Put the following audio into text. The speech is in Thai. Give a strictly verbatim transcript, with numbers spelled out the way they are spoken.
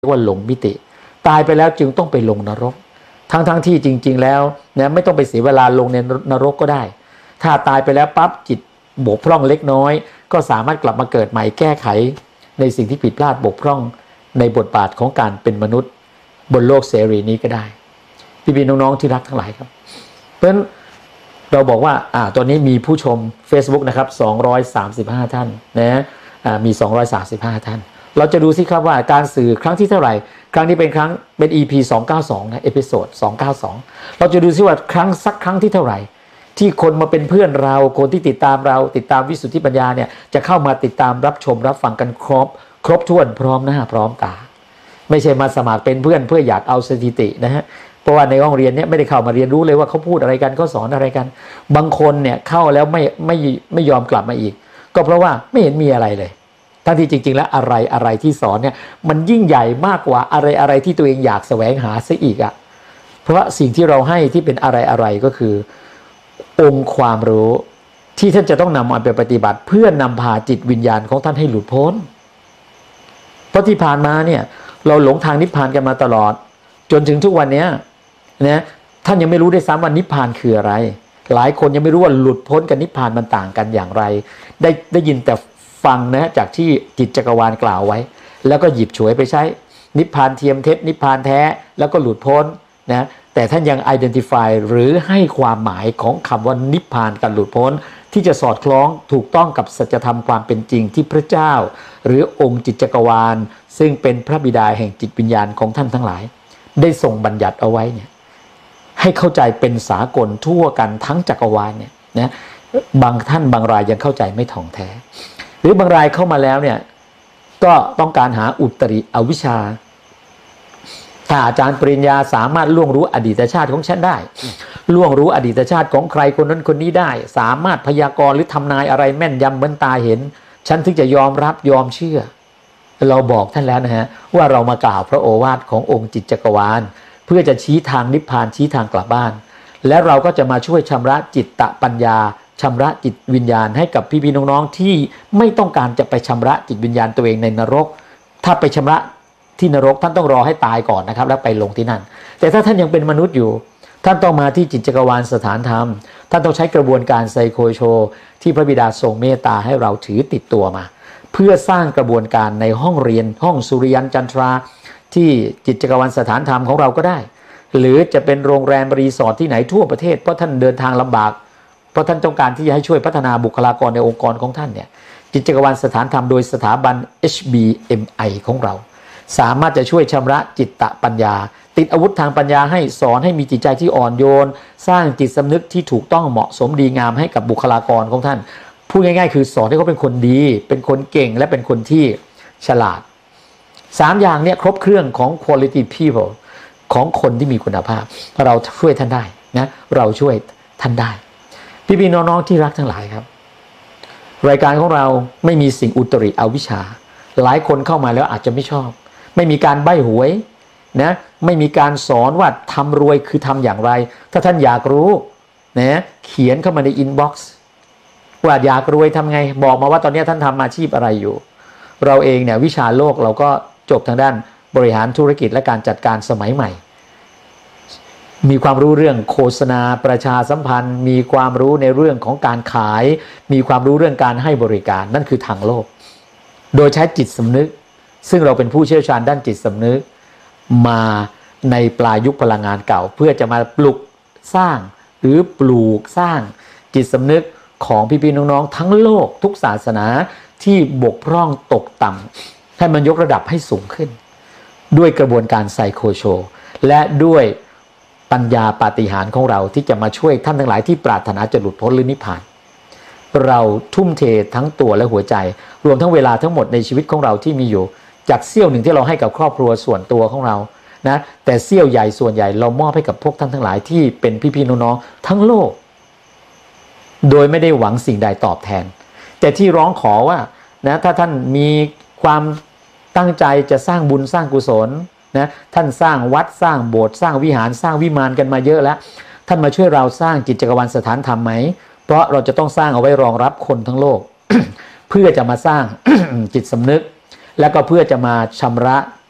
ว่าหลงมิติตายไปแล้วจึงต้องไปลงนรกทั้งทั้งที่จริงๆแล้วนะไม่ต้องไปเสียเวลาลงในนรกก็ได้ถ้าตายไปแล้วปั๊บจิตบกพร่องเล็กน้อยก็สามารถกลับมาเกิดใหม่แก้ไขในสิ่งที่ผิดพลาดบกพร่องในบทบาทของการเป็นมนุษย์บนโลกเสรีนี้ก็ได้พี่ๆน้องๆที่รักทั้งหลายครับเพราะฉะนั้นเราบอกว่าอ่าตอนนี้มีผู้ชม Facebook นะครับสองร้อยสามสิบห้าท่านนะอ่ามีสองร้อยสามสิบห้าท่านเราจะดูสิครับว่าการสื่อครั้งที่เท่าไหร่ครั้งนี้เป็นครั้งเป็น อี พี สองร้อยเก้าสิบสองนะเอพิโซดสองร้อยเก้าสิบสองเราจะดูสิว่าครั้งสักครั้งที่เท่าไหร่ที่คนมาเป็นเพื่อนเราคนที่ติดตามเราติดตามวิสุทธิปัญญาเนี่ยจะเข้ามาติดตามรับชมรับฟังกันครบครบถ้วนพร้อมหน้าพร้อมตาไม่ใช่มาสมัครเป็นเพื่อนเพื่ออยากเอาสถิตินะฮะเพราะว่าในห้องเรียนเนี่ยไม่ได้เข้ามาเรียนรู้เลยว่าเขาพูดอะไรกันเขาสอนอะไรกันบางคนเนี่ยเข้าแล้วไม่ไม่ไม่ยอมกลับมาอีกก็เพราะว่าไม่เห็นมีอะไรเลยทั้งที่จริงๆแล้วอะไรอะไรที่สอนเนี่ยมันยิ่งใหญ่มากกว่าอะไรอะไรที่ตัวเองอยากแสวงหาซะอีกอ่ะเพราะสิ่งที่เราให้ที่เป็นอะไรอะไรก็คือองค์ความรู้ที่ท่านจะต้องนำมาไปปฏิบัติเพื่อนำพาจิตวิญญาณของท่านให้หลุดพ้นเพราะที่ผ่านมาเนี่ยเราหลงทางนิพพานกันมาตลอดจนถึงทุกวันนี้นะท่านยังไม่รู้ด้วยซ้ำว่านิพพานคืออะไรหลายคนยังไม่รู้ว่าหลุดพ้นกับนิพพานมันต่างกันอย่างไรได้ได้ยินแต่ฟังนะจากที่จิตจักรวาลกล่าวไว้แล้วก็หยิบฉวยไปใช้นิพพานเทียมเท็จนิพพานแท้แล้วก็หลุดพ้นนะแต่ท่านยัง identify หรือให้ความหมายของคำว่านิพพานกับหลุดพ้นที่จะสอดคล้องถูกต้องกับสัจธรรมความเป็นจริงที่พระเจ้าหรือองค์จิตจักรวาลซึ่งเป็นพระบิดาแห่งจิตวิญญาณของท่านทั้งหลายได้ทรงบัญญัติเอาไว้เนี่ยให้เข้าใจเป็นสากลทั่วกันทั้งจักรวาลเนี่ยนะบางท่านบางรายยังเข้าใจไม่ถ่องแท้หรือบางรายเข้ามาแล้วเนี่ยก็ต้องการหาอุตริอวิชชาถ้าอาจารย์ปริญญาสามารถล่วงรู้อดีตชาติของฉันได้ล่วงรู้อดีตชาติของใครคนนั้นคนนี้ได้สามารถพยากรณ์หรือทำนายอะไรแม่นยำเหมือนตาเห็นฉันถึงจะยอมรับยอมเชื่อเราบอกท่านแล้วนะฮะว่าเรามากล่าวพระโอวาทขององค์จิตจักรวาลเพื่อจะชี้ทางนิพพานชี้ทางกลับบ้านและเราก็จะมาช่วยชำระจิตตปัญญาชำระจิตวิญญาณให้กับพี่ๆน้องๆที่ไม่ต้องการจะไปชำระจิตวิญญาณตัวเองในนรกถ้าไปชำระที่นรกท่านต้องรอให้ตายก่อนนะครับแล้วไปลงที่นั่นแต่ถ้าท่านยังเป็นมนุษย์อยู่ท่านต้องมาที่จิตจักรวาลสถานธรรมท่านต้องใช้กระบวนการไซโคโชที่พระบิดาทรงเมตตาให้เราถือติดตัวมาเพื่อสร้างกระบวนการในห้องเรียนห้องสุริยันจันทราที่จิตจักรวาลสถานธรรมของเราก็ได้หรือจะเป็นโรงแรมรีสอร์ทที่ไหนทั่วประเทศเพราะท่านเดินทางลำบากเพราะท่านต้องการที่จะให้ช่วยพัฒนาบุคลากรในองค์กรของท่านเนี่ยจิตจักรวาลสถานธรรมโดยสถาบัน เอช บี เอ็ม ไอ ของเราสามารถจะช่วยชำระจิตตปัญญาติดอาวุธทางปัญญาให้สอนให้มีจิตใจที่อ่อนโยนสร้างจิตสำนึกที่ถูกต้องเหมาะสมดีงามให้กับบุคลากรของท่านพูดง่ายๆคือสอนให้เขาเป็นคนดีเป็นคนเก่งและเป็นคนที่ฉลาดสามอย่างเนี่ยครบเครื่องของ quality people ของคนที่มีคุณภาพเราช่วยท่านได้นะเราช่วยท่านได้พี่ๆน้องๆที่รักทั้งหลายครับรายการของเราไม่มีสิ่งอุตริอวิชชาหลายคนเข้ามาแล้วอาจจะไม่ชอบไม่มีการใบ้หวยนะไม่มีการสอนว่าทำรวยคือทำอย่างไรถ้าท่านอยากรู้นะเขียนเข้ามาในอินบ็อกซ์ว่าอยากรวยทำไงบอกมาว่าตอนนี้ท่านทำอาชีพอะไรอยู่เราเองเนี่ยวิชาโลกเราก็จบทางด้านบริหารธุรกิจและการจัดการสมัยใหม่มีความรู้เรื่องโฆษณาประชาสัมพันธ์มีความรู้ในเรื่องของการขายมีความรู้เรื่องการให้บริการนั่นคือทางโลกโดยใช้จิตสำนึกซึ่งเราเป็นผู้เชี่ยวชาญด้านจิตสำนึกมาในปลายยุคพลังงานเก่าเพื่อจะมาปลุกสร้างหรือปลูกสร้างจิตสำนึกของพี่ๆน้องๆทั้งโลกทุกศาสนาที่บกพร่องตกต่ำให้มันยกระดับให้สูงขึ้นด้วยกระบวนการไซโคโชและด้วยปัญญาปาฏิหาริย์ของเราที่จะมาช่วยท่านทั้งหลายที่ปรารถนาจะหลุดพ้นหรือนิพพานเราทุ่มเททั้งตัวและหัวใจรวมทั้งเวลาทั้งหมดในชีวิตของเราที่มีอยู่จากเสี้ยวหนึ่งที่เราให้กับครอบครัวส่วนตัวของเรานะแต่เสี้ยวใหญ่ส่วนใหญ่เรามอบให้กับพวกท่านทั้งหลายที่เป็นพี่ๆน้องๆทั้งโลกโดยไม่ได้หวังสิ่งใดตอบแทนแต่ที่ร้องขอว่านะถ้าท่านมีความตั้งใจจะสร้างบุญสร้างกุศลนะท่านสร้างวัดสร้างโบสถ์สร้างวิหารสร้างวิมานกันมาเยอะแล้วท่านมาช่วยเราสร้างจิตจักรวาลสถานธรรมไหมเพราะเราจะต้องสร้างเอาไว้รองรับคนทั้งโลก เพื่อจะมาสร้าง จิตสำนึกแล้วก็เพื่อจะมาชำระ